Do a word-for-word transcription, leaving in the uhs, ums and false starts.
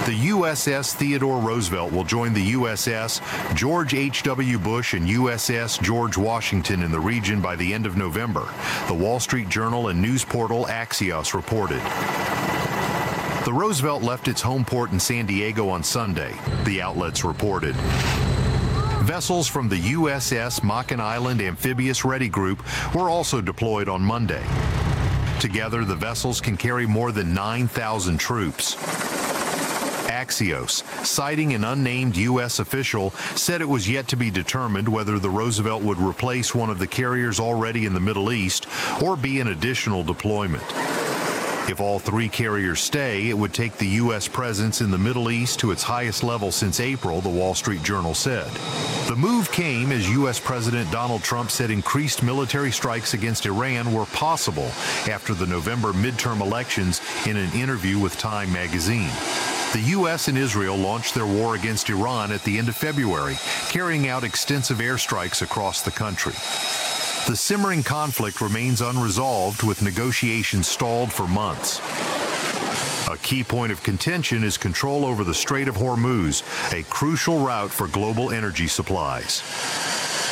The U S S Theodore Roosevelt will join the U S S George H W Bush and U S S George Washington in the region by the end of November, the Wall Street Journal and news portal Axios reported. The Roosevelt left its home port in San Diego on Sunday, the outlets reported. Vessels from the U S S Makin Island Amphibious Ready Group were also deployed on Monday. Together, the vessels can carry more than nine thousand troops. Axios, citing an unnamed U S official, said it was yet to be determined whether the Roosevelt would replace one of the carriers already in the Middle East or be an additional deployment. If all three carriers stay, it would take the U S presence in the Middle East to its highest level since April, the Wall Street Journal said. The move came as U S President Donald Trump said increased military strikes against Iran were possible after the November midterm elections in an interview with Time magazine. The U S and Israel launched their war against Iran at the end of February, carrying out extensive airstrikes across the country. The simmering conflict remains unresolved, with negotiations stalled for months. A key point of contention is control over the Strait of Hormuz, a crucial route for global energy supplies.